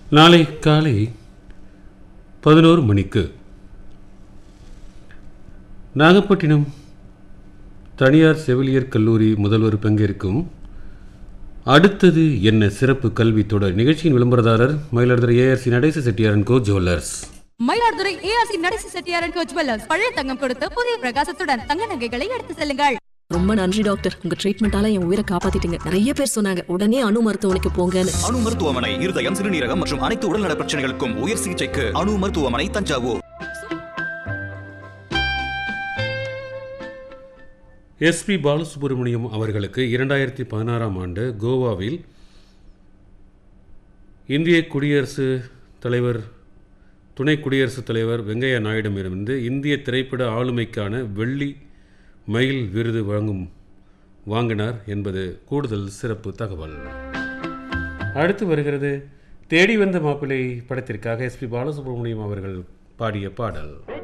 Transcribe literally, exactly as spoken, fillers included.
நாளை காலை பதினோரு மணிக்கு நாகப்பட்டினம் தனியார் செவிலியர் கல்லூரி முதல்வர் பங்கேற்கும் அடுத்தது என்ன சிறப்பு கல்வி தொடர் நிகழ்ச்சியின் விளம்பரதாரர் Mayiladuthurai ARC Natesa Chettiar and go jewellers. Mayiladuthurai ARC Natesa Chettiar and go jewellers பழைய தங்கம் கொடுத்து புதிய பிரகாசத்துடன் தங்க நகைகளை எடுத்து செல்லுங்கள். ரொம்ப நன்றி டாக்டர், உங்க ட்ரீட்மெண்டால என் உயிரை காப்பாத்திட்டீங்க. நிறைய பேர் சொன்னாங்க உடனே அணு மருத்துவமனைக்கு போங்கன்னு. அணு மருத்துவமனை இருதயம், சிறுநீரகம் மற்றும் அனைத்து உடல்நல பிரச்சனைகளுக்கும் உயர் சிகிச்சைக்கு அணு மருத்துவமனை, தஞ்சாவூர். எஸ் பி பாலசுப்ரமணியம் அவர்களுக்கு இரண்டாயிரத்தி பதினாறாம் ஆண்டு கோவாவில் இந்திய குடியரசு தலைவர் துணை குடியரசுத் தலைவர் வெங்கையா நாயுடுவிடமிருந்து இந்திய திரைப்பட ஆளுமைக்கான வெள்ளி மயில் விருது வழங்கும் வாங்கினார் என்பது கூடுதல் சிறப்பு தகவல். அடுத்து வருகிறது தேடி வந்த மாப்பிள்ளை படத்திற்காக எஸ் பி பாலசுப்ரமணியம் அவர்கள் பாடிய பாடல்.